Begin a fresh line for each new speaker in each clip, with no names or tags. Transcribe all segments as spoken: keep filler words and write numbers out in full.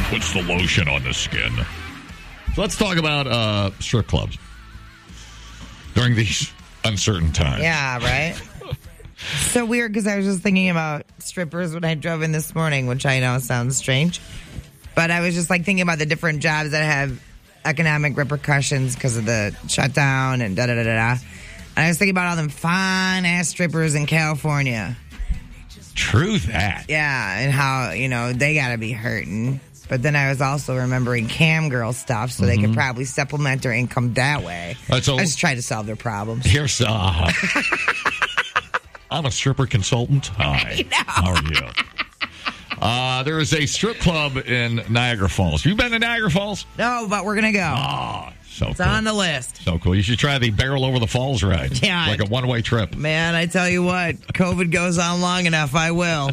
puts the lotion on the skin. So let's talk about uh, strip clubs during these uncertain times.
Yeah, right? So weird because I was just thinking about strippers when I drove in this morning, which I know sounds strange. But I was just like thinking about the different jobs that have economic repercussions because of the shutdown and da-da-da-da-da. And I was thinking about all them fine-ass strippers in California.
True that.
Yeah, and how, you know, they got to be hurting. But then I was also remembering cam girl stuff, so mm-hmm. they could probably supplement their income that way.
Right, so
I just try to solve their problems.
Here's, uh, I'm a stripper consultant. Hi. How are you? Uh, there is a strip club in Niagara Falls. You been to Niagara Falls?
No, but we're going to go.
Oh, so
it's
cool.
on the list.
So cool. You should try the barrel over the falls ride.
Yeah.
Like a one-way trip.
Man, I tell you what, COVID goes on long enough, I will.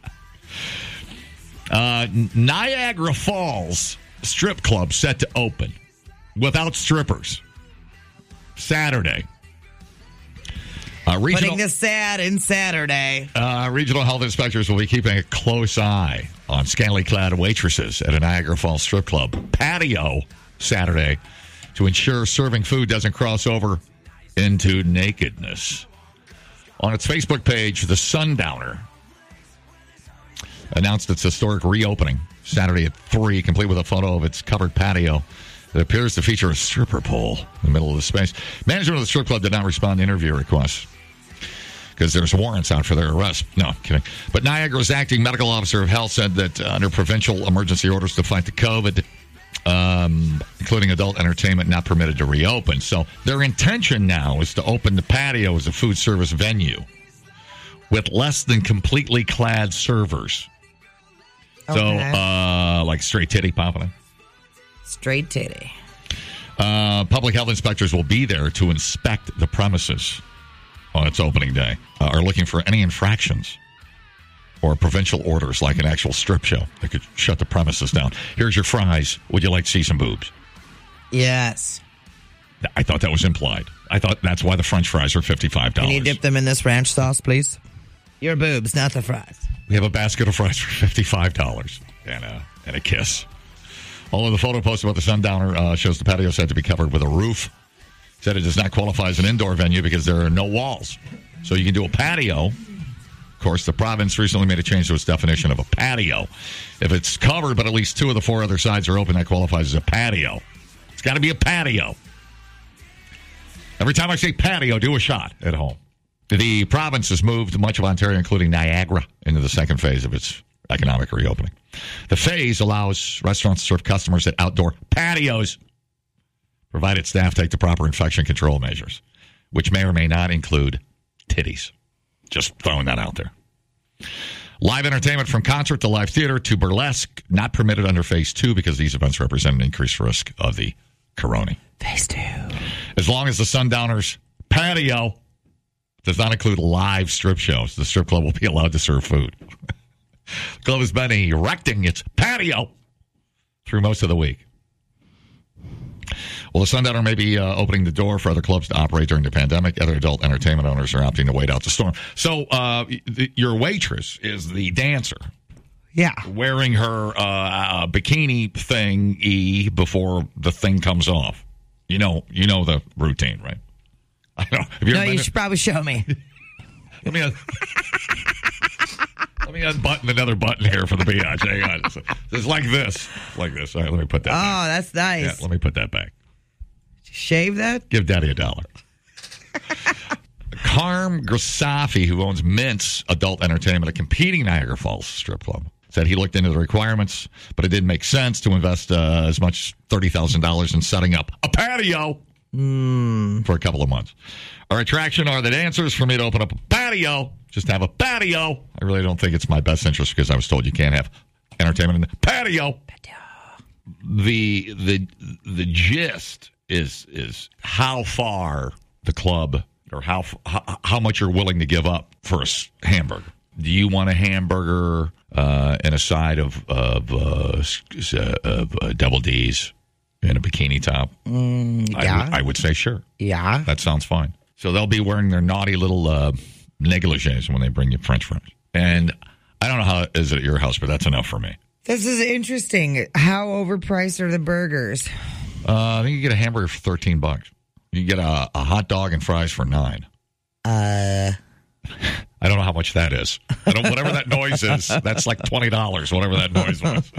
Uh, Niagara Falls strip club set to open without strippers Saturday. Uh, regional,
Putting the sad in Saturday.
Uh, regional health inspectors will be keeping a close eye on scantily clad waitresses at a Niagara Falls strip club patio Saturday to ensure serving food doesn't cross over into nakedness. On its Facebook page, the Sundowner announced its historic reopening Saturday at three, complete with a photo of its covered patio that appears to feature a stripper pole in the middle of the space. Management of the strip club did not respond to interview requests because there's warrants out for their arrest. No, kidding. But Niagara's acting medical officer of health said that uh, under provincial emergency orders to fight the COVID, um, including adult entertainment, not permitted to reopen. So their intention now is to open the patio as a food service venue with less than completely clad servers. Okay. So, uh, like straight titty popping in.
Straight titty.
Uh, public health inspectors will be there to inspect the premises on its opening day. Uh, are looking for any infractions or provincial orders like an actual strip show that could shut the premises down. Here's your fries. Would you like to see some boobs?
Yes.
I thought that was implied. I thought that's why the French fries are fifty-five dollars.
Can you dip them in this ranch sauce, please? Your boobs, not the fries.
We have a basket of fries for fifty-five dollars and a, and a kiss. Although the photo posted about the Sundowner uh, shows the patio said to be covered with a roof. Said it does not qualify as an indoor venue because there are no walls. So you can do a patio. Of course, the province recently made a change to its definition of a patio. If it's covered, but at least two of the four other sides are open, that qualifies as a patio. It's got to be a patio. Every time I say patio, do a shot at home. The province has moved much of Ontario, including Niagara, into the second phase of its economic reopening. The phase allows restaurants to serve customers at outdoor patios, provided staff take the proper infection control measures, which may or may not include titties. Just throwing that out there. Live entertainment from concert to live theater to burlesque, not permitted under phase two because these events represent an increased risk of the corona.
Phase two.
As long as the Sundowners patio does not include live strip shows, the strip club will be allowed to serve food. The club has been erecting its patio through most of the week. Well, the Sundowner may be uh, opening the door for other clubs to operate during the pandemic. Other adult entertainment owners are opting to wait out the storm. So uh, th- your waitress is the dancer.
Yeah.
Wearing her uh, bikini thing before the thing comes off. You know you know the routine, right? I don't know. Have you
no,
ever
you
been
should
to-
probably show me.
Let me... Un- Let me unbutton another button here for the biatch. Hang on. It's, it's like this. Like this. All right, let me put that
Oh,
back.
that's nice.
Yeah, let me put that back.
Shave that?
Give Daddy a dollar. Carm Grasafi, who owns Mint's Adult Entertainment, a competing Niagara Falls strip club, said he looked into the requirements, but it didn't make sense to invest uh, as much as thirty thousand dollars in setting up a patio
mm.
for a couple of months. Our attraction are the dancers. For me to open up a patio, just have a patio. I really don't think it's my best interest because I was told you can't have entertainment in the patio.
Patio.
The the the gist is is how far the club or how how, how much you're willing to give up for a hamburger. Do you want a hamburger uh, and a side of of, uh, of uh, double D's and a bikini top?
Mm, yeah,
I, w- I would say sure.
Yeah,
that sounds fine. So they'll be wearing their naughty little uh, negligees when they bring you French fries. And I don't know how it is at your house, but that's enough for me.
This is interesting. How overpriced are the burgers?
Uh, I think you get a hamburger for thirteen bucks. You get a, a hot dog and fries for nine.
Uh,
I don't know how much that is. I don't, whatever that noise is, that's like twenty dollars, whatever that noise was.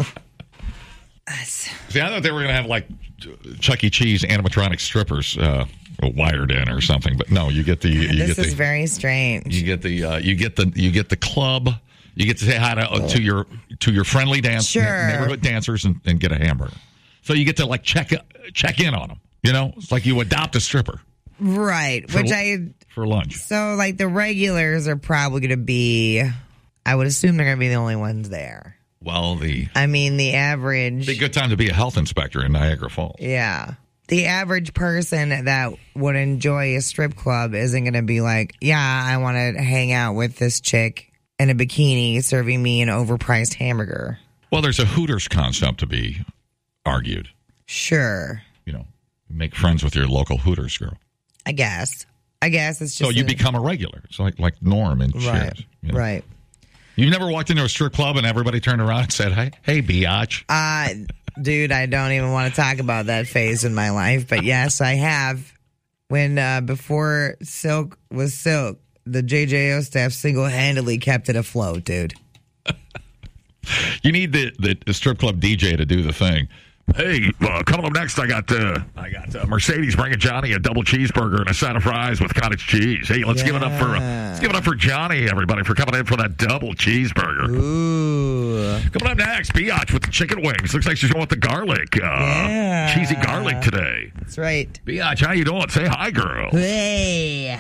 See, I thought they were going to have like Chuck E. Cheese animatronic strippers uh, wired in or something, but no, you get the. You
this
get the,
is very strange.
You get the. Uh, you get the. You get the club. You get to say hi to, uh, to your to your friendly dance
Sure.
neighborhood dancers and, and get a hamburger. So you get to like check check in on them. You know, it's like you adopt a stripper.
Right,
For,
which I
for lunch.
so like the regulars are probably going to be. I would assume they're going to be the only ones there.
Well, the
I mean, the average.
be a good time to be a health inspector in Niagara Falls.
Yeah. The average person that would enjoy a strip club isn't going to be like, yeah, I want to hang out with this chick in a bikini serving me an overpriced hamburger.
Well, there's a Hooters concept to be argued.
Sure.
You know, make friends with your local Hooters girl.
I guess. I guess it's just.
So you
a-
become a regular. It's like like Norm and
Right.
Cheers. You know?
Right.
You've never walked into a strip club and everybody turned around and said, hey, hey, biatch.
Uh, dude, I don't even want to talk about that phase in my life. But yes, I have. When uh, before Silk was Silk, the J J O staff single-handedly kept it afloat, dude.
You need the, the, the strip club D J to do the thing. Hey, uh, coming up next, I got uh, I got uh, Mercedes bringing Johnny a double cheeseburger and a side of fries with cottage cheese. Hey, let's give it up for uh, let's give it up for Johnny, everybody, for coming in for that double cheeseburger.
Ooh.
Coming up next, Biatch with the chicken wings. Looks like she's going with the garlic, uh,
Yeah.
cheesy garlic today.
That's right.
Biatch, how you doing? Say hi, girl.
Hey.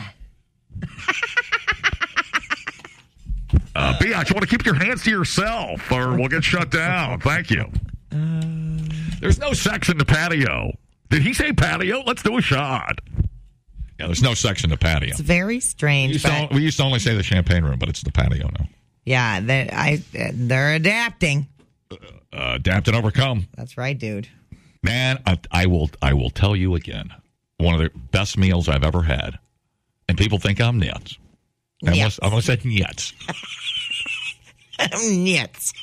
Uh, Biatch, you want to keep your hands to yourself, or we'll get shut down. Thank you. There's no sex in the patio. Did he say patio? Let's do a shot. Yeah, there's no sex in the patio.
It's very
We
strange.
used, to,
But
we used to only say the champagne room, but it's the patio now.
yeah, they, I, they're adapting.
Uh, adapt and overcome.
That's right, dude.
Man, I, I will I will tell you again. One of the best meals I've ever had. And people think I'm nuts. I'm
Yes.
going to say nuts.
Nuts.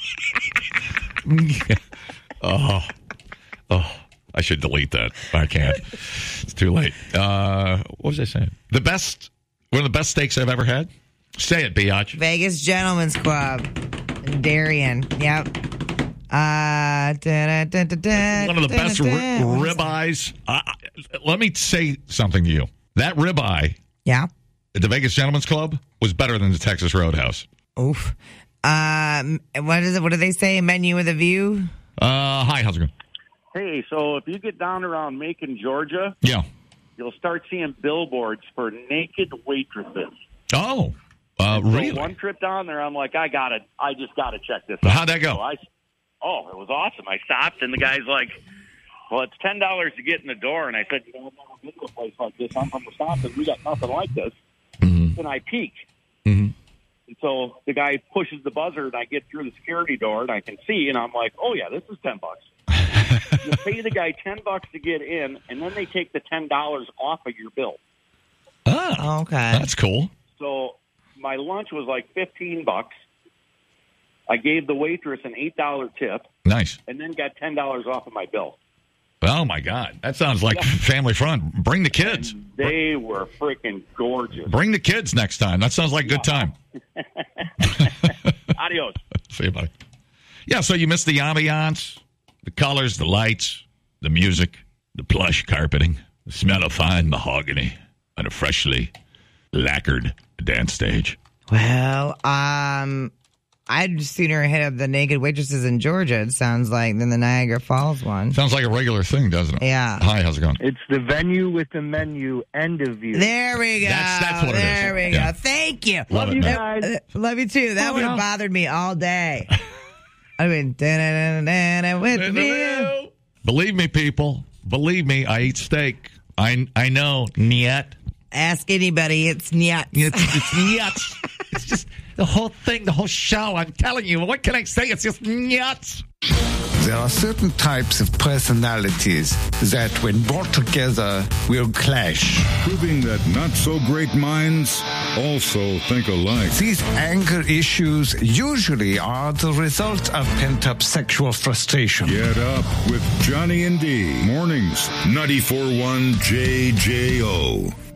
Oh, oh, I should delete that. I can't. It's too late. Uh, what was I saying? The best, one of the best steaks I've ever had? Say it, Biatch.
Vegas Gentlemen's Club in Darien. Yep. Uh, da, da, da, da, da,
One of the
da,
best
da,
ri-
da.
ribeyes. Uh, let me say something to you. That ribeye
Yeah.
at the Vegas Gentlemen's Club was better than the Texas Roadhouse.
Oof. Um, what is it? What do they say? Menu with a view?
Uh, hi, how's it going?
Hey, so if you get down around Macon, Georgia,
Yeah.
you'll start seeing billboards for naked waitresses.
Oh, uh,
So
really?
one trip down there, I'm like, I got to I just got to check this
Well,
out.
how'd that go?
So I, oh, it was awesome. I stopped, and the guy's like, well, it's ten dollars to get in the door. And I said, you know, I've never been to a place like this. I'm from Wisconsin. We got nothing like this.
Mm-hmm.
And I peek.
Mm-hmm.
And so the guy pushes the buzzer, and I get through the security door, and I can see, and I'm like, oh, yeah, this is ten bucks. You pay the guy ten bucks to get in, and then they take the ten dollars off of your bill.
Ah,
Okay.
that's cool.
So my lunch was like fifteen bucks. I gave the waitress an eight dollar tip,
Nice.
and then got ten dollars off of my bill.
Oh, my God. That sounds like family fun. Bring the kids.
And they were freaking gorgeous.
Bring the kids next time. That sounds like a good time.
Adios.
See you, buddy. Yeah, so you missed the ambiance, the colors, the lights, the music, the plush carpeting, the smell of fine mahogany on a freshly lacquered dance stage.
Well, um, I'd sooner hit up the naked waitresses in Georgia, it sounds like, than the Niagara Falls one.
Sounds like a regular thing, doesn't it?
Yeah.
Hi, how's it going?
It's the venue with the menu, end of view.
There we go.
That's- that's what it is.
there we
Yeah.
go. Thank you.
Love it,
you
man.
guys.
Uh, Love you too. That
Love
would have
ya.
bothered me all day. I mean, da-da-da-da-da with me.
Believe me, people. Believe me, I eat steak. I I know. Niet.
Ask anybody. It's nyat.
It's, it's nuts. It's just the whole thing, the whole show. I'm telling you. What can I say? It's just nuts.
There are certain types of personalities that, when brought together, will clash.
Proving that not-so-great minds also think alike.
These anger issues usually are the result of pent-up sexual frustration.
Get up with Johnny and D. Mornings, ninety-four point one J J O.